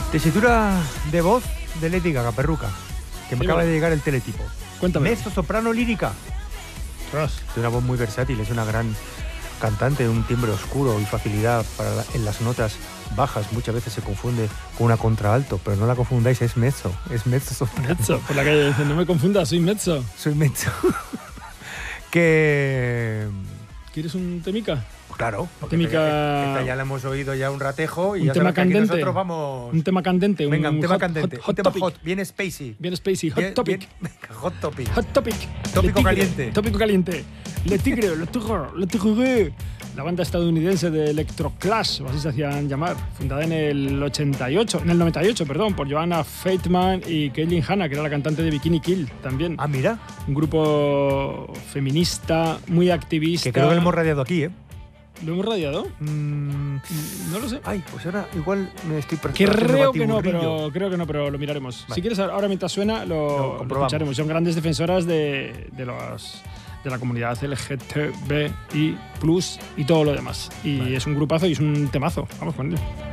Tesitura de voz de Lady Gaga, perruca, que me acaba de llegar el teletipo. Cuéntame. Mezzo soprano lírica. Tiene una voz muy versátil, es una gran cantante, un timbre oscuro y facilidad en las notas bajas. Muchas veces se confunde con una contralto, pero no la confundáis, es mezzo soprano. Mezzo, por la calle dicen, no me confundas, soy mezzo. Soy mezzo. Que... ¿Quieres un temica? Claro, porque Temica... esta ya la hemos oído ya un ratejo y un ya tema sabes que aquí candente. nosotros vamos... Un tema candente. Venga, un tema candente, hot un tema topic. hot, bien spacey. Bien spacey, hot topic. Venga, hot topic. Hot topic. Tópico Le Tigre, caliente. Tópico caliente. Le Tigre, Le Tigre. La banda estadounidense de Electroclash, o así se hacían llamar, fundada en el 98, perdón, por Joanna Feitman y Caitlin Hanna, que era la cantante de Bikini Kill también. Ah, mira. Un grupo feminista, muy activista. Que creo que lo hemos radiado aquí, ¿eh? ¿Lo hemos radiado? No lo sé. Ay, pues ahora igual me estoy Creo que no, pero lo miraremos. Vale. Si quieres, ahora mientras suena, lo escucharemos. Son grandes defensoras de la comunidad LGTBI+, y todo lo demás. Y es un grupazo y es un temazo. Vamos con ello.